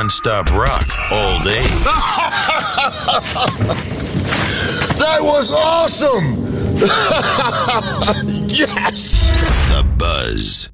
non-stop rock all day. That was awesome! Yes! The Buzz.